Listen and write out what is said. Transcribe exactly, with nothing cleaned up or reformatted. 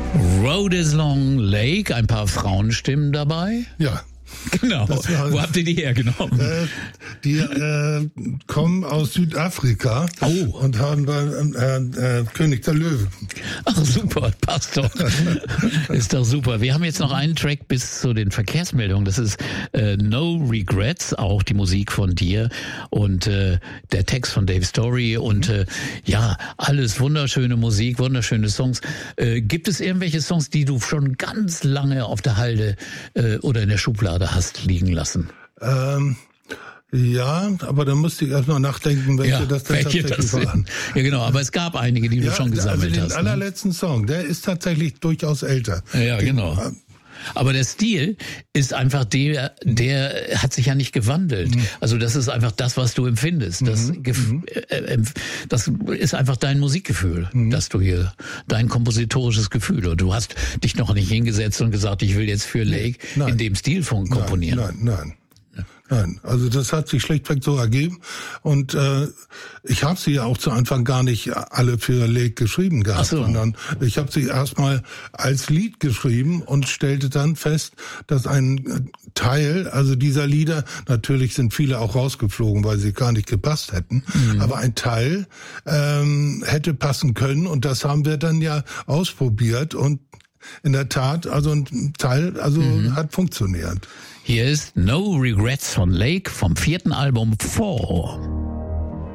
Road is Long Lake, ein paar Frauenstimmen dabei. Ja. Genau. War, Wo habt ihr die hergenommen? Äh, die äh, kommen aus Südafrika oh. und haben bei äh, äh, König der Löwen. Ach super, passt doch. Ist doch super. Wir haben jetzt noch einen Track bis zu den Verkehrsmeldungen. Das ist äh, No Regrets, auch die Musik von dir und äh, der Text von Dave Story und äh, ja, alles wunderschöne Musik, wunderschöne Songs. Äh, gibt es irgendwelche Songs, die du schon ganz lange auf der Halde äh, oder in der Schublade hast liegen lassen? Ähm, ja, aber da musste ich erst mal nachdenken, welche ja, das denn welche tatsächlich das waren. Ja genau, aber es gab einige, die ja, du schon gesammelt also den hast. Den allerletzten ne? Song, der ist tatsächlich durchaus älter. Ja, den, genau. Aber der Stil ist einfach der, der hat sich ja nicht gewandelt. Mhm. Also das ist einfach das, was du empfindest. Das, mhm. äh, das ist einfach dein Musikgefühl, mhm. dass du hier, dein kompositorisches Gefühl. Und du hast dich noch nicht hingesetzt und gesagt, ich will jetzt für Lake nein. in dem Stil von komponieren. Nein, nein, nein. Nein, also das hat sich schlichtweg so ergeben und äh, ich habe sie ja auch zu Anfang gar nicht alle für Lake geschrieben gehabt, so. sondern ich habe sie erstmal als Lied geschrieben und stellte dann fest, dass ein Teil, also dieser Lieder, natürlich sind viele auch rausgeflogen, weil sie gar nicht gepasst hätten, mhm. aber ein Teil ähm, hätte passen können und das haben wir dann ja ausprobiert und in der Tat, also ein Teil, also mhm. hat funktioniert. Hier ist No Regrets von Lake vom vierten Album Four.